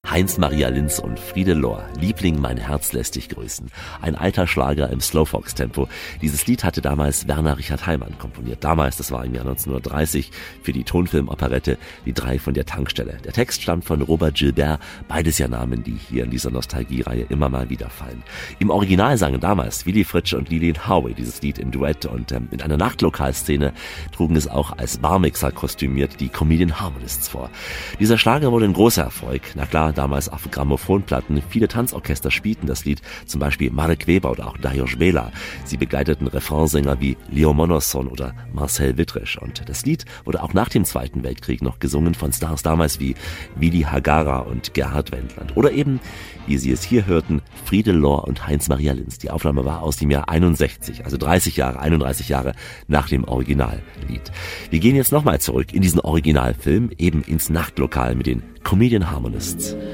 Heinz-Maria Linz und Friede Lohr, Liebling, mein Herz lässt dich grüßen. Ein alter Schlager im Slowfox-Tempo. Dieses Lied hatte damals Werner Richard Heimann komponiert. Damals, das war im Jahr 1930, für die Tonfilmoperette Die drei von der Tankstelle. Der Text stammt von Robert Gilbert, beides ja Namen, die hier in dieser Nostalgiereihe immer mal wieder fallen. Im Original sangen damals Willy Fritsch und Lillian Howe dieses Lied im Duett und in einer Nachtlokalszene trugen es auch als Barmixer kostümiert die Comedian Harmonists vor. Dieser Schlager wurde ein großer Erfolg. Na klar, damals auf Grammophonplatten. Viele Tanzorchester spielten das Lied, zum Beispiel Marek Weber oder auch Lajos Bela. Sie begleiteten Refrainsänger wie Leo Monosson oder Marcel Wittrisch. Und das Lied wurde auch nach dem Zweiten Weltkrieg noch gesungen von Stars damals wie Willi Hagara und Gerhard Wendland. Oder eben, wie Sie es hier hörten, Friede Lohr und Heinz-Maria Linz. Die Aufnahme war aus dem Jahr 61, also 31 Jahre nach dem Originallied. Wir gehen jetzt nochmal zurück in diesen Originalfilm, eben ins Nachtlokal mit den Comedian Harmonists.